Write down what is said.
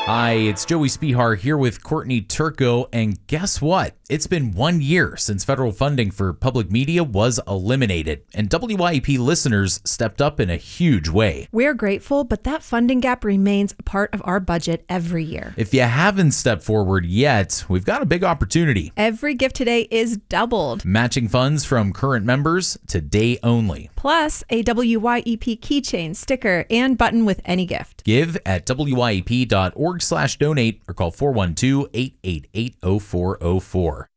Hi, it's Joey Spihar here with Courtney Turco, and guess what? It's been 1 year since federal funding for public media was eliminated, and WYEP listeners stepped up in a huge way. We're grateful, but that funding gap remains a part of our budget every year. If you haven't stepped forward yet, we've got a big opportunity. Every gift today is doubled. Matching funds from current members today only. Plus a WYEP keychain, sticker, and button with any gift. Give at wyep.org/donate or call 412-888-0404.